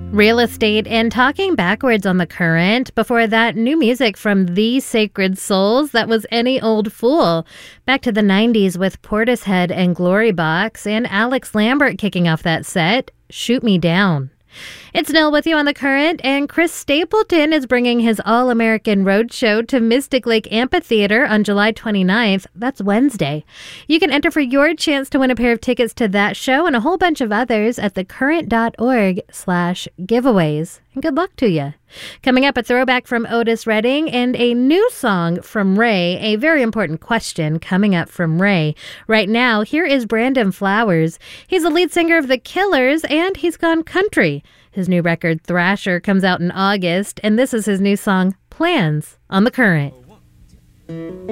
Real estate and talking backwards on the current. Before that, new music from The Sacred Souls. That was Any Old Fool. Back to the 90s with Portishead and Glory Box, and Alex Lambert kicking off that set, Shoot Me Down. It's Nell with you on the current, and Chris Stapleton is bringing his All-American Roadshow to Mystic Lake Amphitheater on July 29th. That's Wednesday. You can enter for your chance to win a pair of tickets to that show and a whole bunch of others at thecurrent.org/giveaways. And good luck to you. Coming up, a throwback from Otis Redding and a new song from Ray. A very important question coming up from Ray. Right now, here is Brandon Flowers. He's the lead singer of The Killers, and he's gone country. His new record, Thrasher, comes out in August, and this is his new song, Plans, on The Current.